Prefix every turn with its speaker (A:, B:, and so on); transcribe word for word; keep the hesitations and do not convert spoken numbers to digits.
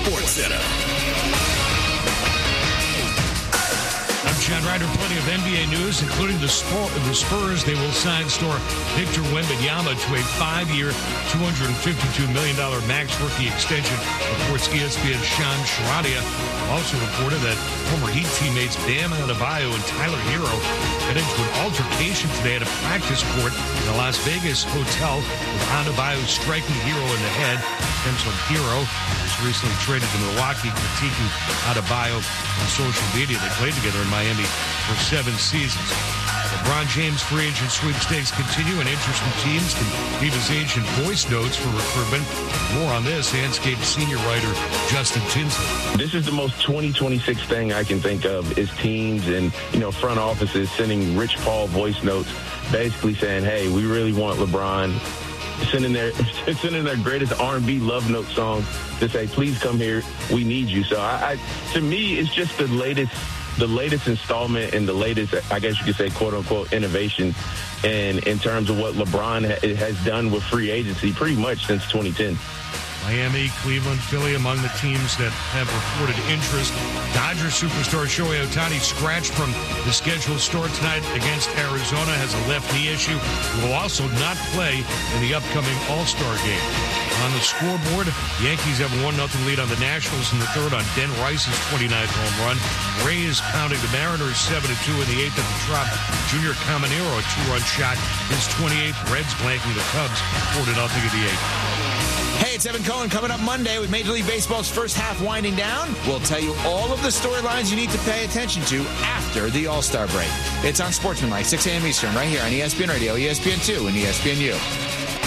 A: Sports Center.
B: John Ryder, plenty of N B A news, including the, Spor- the Spurs. They will sign star Victor Wembanyama to a five-year, two hundred fifty-two million dollars max rookie extension, reports E S P N's Sean Sharadia. Also reported that former Heat teammates Bam Adebayo and Tyler Hero got into an altercation today at a practice court in the Las Vegas hotel, with Adebayo striking Hero in the head. Potential Hero was recently traded to Milwaukee, critiquing Adebayo on social media. They played together in Miami for seven seasons. LeBron James free agent sweepstakes continue, and interested teams can leave his agent voice notes for recruitment. More on this, Andscape senior writer Justin Tinsley.
C: This is the most twenty twenty-six thing I can think of, is teams and, you know, front offices sending Rich Paul voice notes basically saying, hey, we really want LeBron, sending their sending their greatest R and B love note song to say, please come here, we need you. So I, I to me, it's just the latest the latest installment and the latest, I guess you could say, quote unquote, innovation in in terms of what LeBron ha- has done with free agency pretty much since twenty ten.
B: Miami, Cleveland, Philly among the teams that have reported interest. Dodgers superstar Shohei Ohtani, scratched from the scheduled start tonight against Arizona, has a left knee issue. He will also not play in the upcoming All-Star game. On the scoreboard, Yankees have a one nothing lead on the Nationals in the third on Den Rice's twenty-ninth home run. Rays pounding the Mariners seven to two in the eighth at the Trop. Junior Caminero, a two-run shot, his twenty-eighth. Reds blanking the Cubs four to nothing in the eighth.
D: Hey, it's Evan Cohen coming up Monday with Major League Baseball's first half winding down. We'll tell you all of the storylines you need to pay attention to after the All-Star break. It's on Sportsmanlike, six a.m. Eastern, right here on E S P N Radio, E S P N two, and E S P N U.